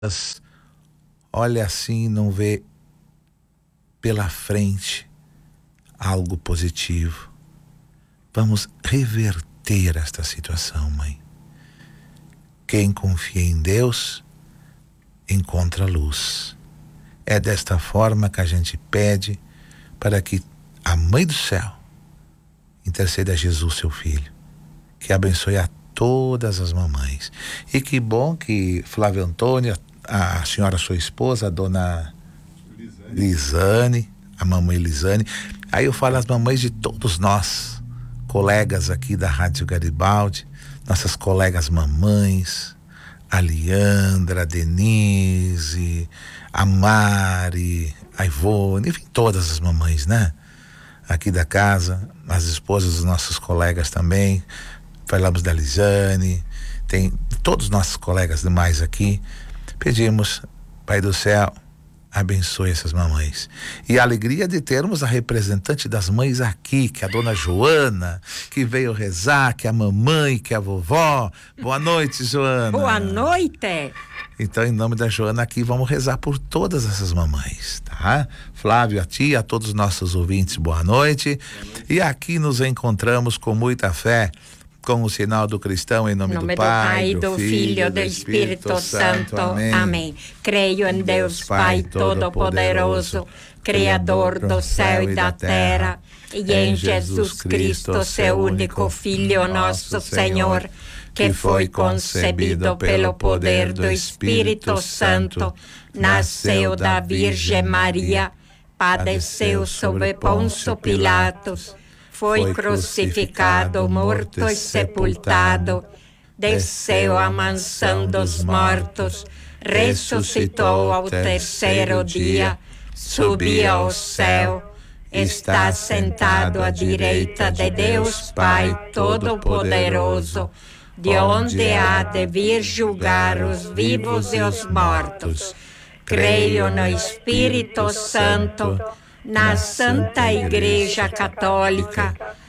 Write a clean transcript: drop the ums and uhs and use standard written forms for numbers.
olha assim e não vê pela frente algo positivo. Vamos reverter esta situação, mãe. Quem confia em Deus encontra luz. É desta forma que a gente pede para que a Mãe do Céu interceda a Jesus, seu Filho, que abençoe a todas as mamães. E que bom que Flávio Antônio, a senhora sua esposa, a dona Lisane, a mamãe Lisane, aí eu falo as mamães de todos nós, colegas aqui da Rádio Garibaldi, nossas colegas mamães, a Leandra, a Denise, a Mari, a Ivone, enfim, todas as mamães, né? Aqui da casa, as esposas dos nossos colegas também, falamos da Lisane, tem todos os nossos colegas demais aqui. Pedimos, Pai do Céu, abençoe essas mamães. E a alegria de termos a representante das mães aqui, que é a dona Joana, que veio rezar, que é a mamãe, que é a vovó. Boa noite, Joana. Boa noite. Então, em nome da Joana aqui, vamos rezar por todas essas mamães, tá? Flávio, a ti, a todos os nossos ouvintes, boa noite. E aqui nos encontramos com muita fé, com o sinal do cristão, em nome do Pai, do Filho e do Espírito Santo. Amém. Creio em Deus Pai Todo-Poderoso, Criador do céu e da terra, e em Jesus Cristo, seu único Filho, nosso Senhor, que foi concebido pelo poder do Espírito Santo, nasceu da Virgem Maria, padeceu sob Pôncio Pilatos, foi crucificado, morto e sepultado, desceu à mansão dos mortos, ressuscitou ao terceiro dia, subiu ao céu, está sentado à direita de Deus Pai Todo-Poderoso, de onde há de vir julgar os vivos e os mortos. Creio no Espírito Santo, na Santa Igreja Católica,